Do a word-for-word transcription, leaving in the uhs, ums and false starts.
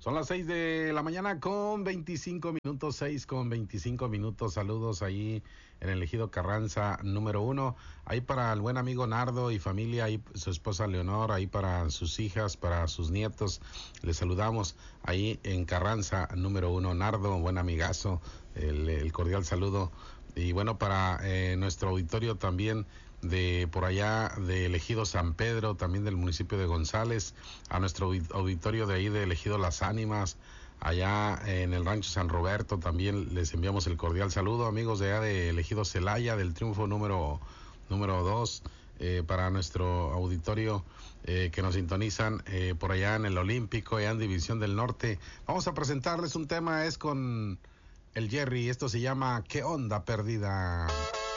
Son las seis de la mañana con veinticinco minutos, seis con veinticinco minutos. Saludos ahí en el ejido Carranza número uno. Ahí para el buen amigo Nardo y familia, ahí su esposa Leonor, ahí para sus hijas, para sus nietos. Les saludamos ahí en Carranza número uno. Nardo, buen amigazo, el, el cordial saludo. Y bueno, para eh, nuestro auditorio también de por allá del ejido San Pedro, también del municipio de González, a nuestro auditorio de ahí del ejido Las Ánimas, allá en el rancho San Roberto, también les enviamos el cordial saludo, amigos de allá del ejido Celaya, del Triunfo número número dos, eh, para nuestro auditorio eh, que nos sintonizan eh, por allá en el Olímpico, allá en División del Norte. Vamos a presentarles un tema, es con el Jerry, esto se llama ¿Qué onda perdida?